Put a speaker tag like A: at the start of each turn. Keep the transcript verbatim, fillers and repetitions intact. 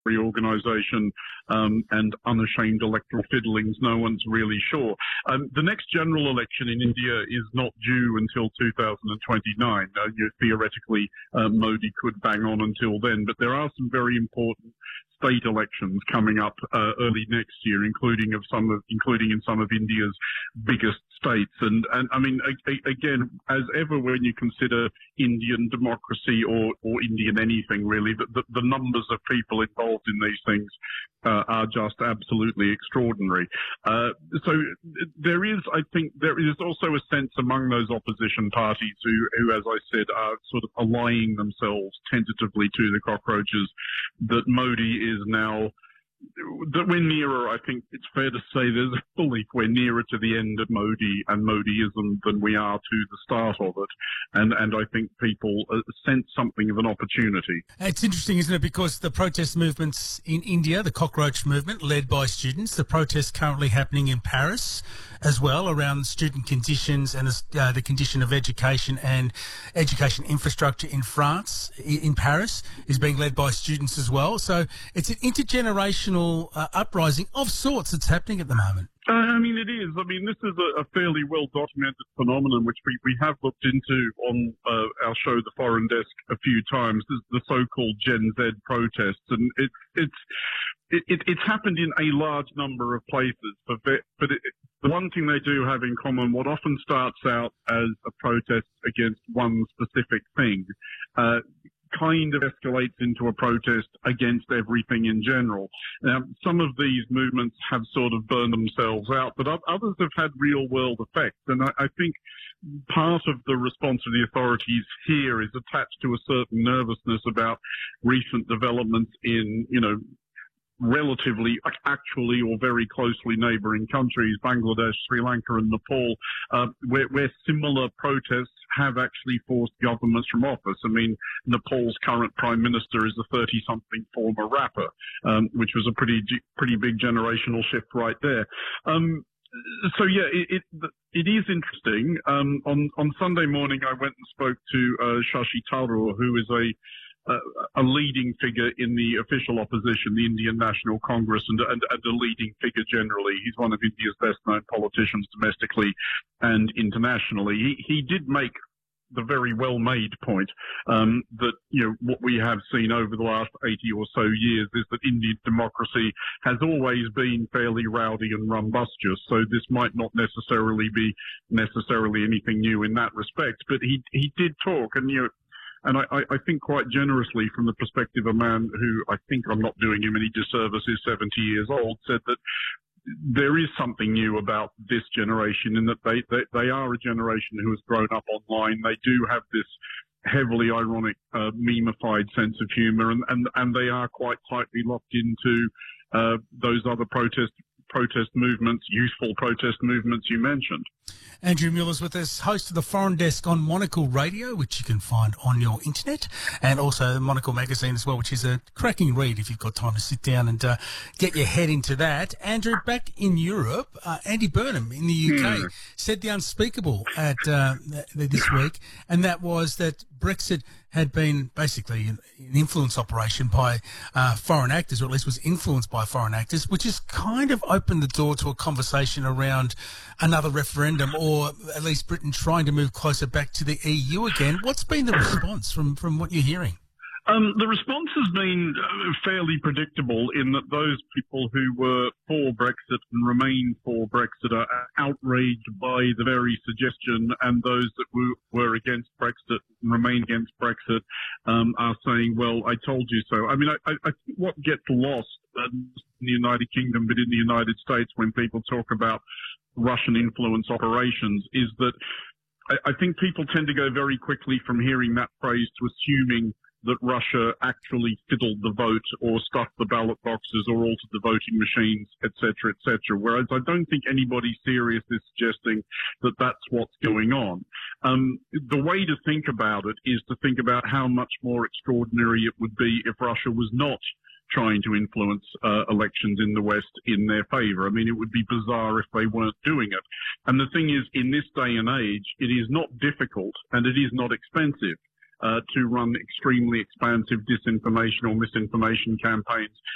A: organisation um, and unashamed electoral fiddlings. No one's really sure. Um, the next general election in India is not due until two thousand twenty-nine. Uh, you know, theoretically, uh, Modi could bang on until then, but there are some very important state elections coming up uh, early next year, including of some of, including in some of India's biggest states. And, and I mean, a, a, again, as ever, when you consider Indian democracy or, or Indian anything really, the, the, the numbers of people involved in these things uh, are just absolutely extraordinary. Uh, so there is, I think, there is also a sense among those opposition parties who, who, as I said, are sort of allying themselves tentatively to the cockroaches, that Modi is now, that we're nearer, I think it's fair to say there's a belief we're nearer to the end of Modi and Modiism than we are to the start of it. And, and I think people uh, sense something of an opportunity.
B: It's interesting, isn't it? Because the protest movements in India, the cockroach movement led by students, the protests currently happening in Paris as well around student conditions and uh, the condition of education and education infrastructure in France, in Paris, is being led by students as well. So it's an intergenerational Uh, uprising of sorts that's happening at the moment.
A: Uh, I mean, it is. I mean, this is a, a fairly well-documented phenomenon, which we, we have looked into on uh, our show, The Foreign Desk, a few times, the, the so-called Gen Z protests. And it, it's it, it, it's happened in a large number of places. But, but it, the one thing they do have in common, what often starts out as a protest against one specific thing, uh, kind of escalates into a protest against everything in general. Now, some of these movements have sort of burned themselves out, but others have had real-world effects. And I, I think part of the response of the authorities here is attached to a certain nervousness about recent developments in, you know, relatively, actually, or very closely neighbouring countries, Bangladesh, Sri Lanka and Nepal, uh, where, where similar protests have actually forced governments from office. I mean, Nepal's current prime minister is a thirty-something former rapper, um, which was a pretty, pretty big generational shift right there. Um, So yeah, it, it it is interesting. Um, on on Sunday morning, I went and spoke to uh, Shashi Tharoor, who is a uh, a leading figure in the official opposition, the Indian National Congress, and, and and a leading figure generally. He's one of India's best-known politicians domestically and internationally. He he did make the very well-made point um, that, you know, what we have seen over the last eighty or so years is that Indian democracy has always been fairly rowdy and rumbustious. So this might not necessarily be necessarily anything new in that respect. But he he did talk, and you know, and I, I think quite generously from the perspective of a man who, I think I'm not doing him any disservice, is seventy years old, said that there is something new about this generation in that they, they, they are a generation who has grown up online. They do have this heavily ironic, uh, memified sense of humour, and, and, and they are quite tightly locked into uh, those other protest protest movements, youthful protest movements you mentioned.
B: Andrew Mueller's with us, host of the Foreign Desk on Monocle Radio, which you can find on your internet, and also Monocle Magazine as well, which is a cracking read if you've got time to sit down and uh, get your head into that. Andrew, back in Europe, uh, Andy Burnham in the U K hmm. said the unspeakable at uh, this week, and that was that Brexit had been basically an influence operation by uh, foreign actors, or at least was influenced by foreign actors, which has kind of opened the door to a conversation around another referendum, or at least Britain trying to move closer back to the E U again. What's been the response from, from what you're hearing?
A: Um, the response has been fairly predictable in that those people who were for Brexit and remain for Brexit are outraged by the very suggestion, and those that were against Brexit and remain against Brexit um, are saying, well, I told you so. I mean, I, I think what gets lost in the United Kingdom, but in the United States, when people talk about Russian influence operations, is that I, I think people tend to go very quickly from hearing that phrase to assuming that Russia actually fiddled the vote or stuffed the ballot boxes or altered the voting machines, et cetera, et cetera. Whereas I don't think anybody serious is suggesting that that's what's going on. Um, the way to think about it is to think about how much more extraordinary it would be if Russia was not trying to influence uh, elections in the West in their favor. I mean, it would be bizarre if they weren't doing it. And the thing is, in this day and age, it is not difficult and it is not expensive Uh, to run extremely expansive disinformation or misinformation campaigns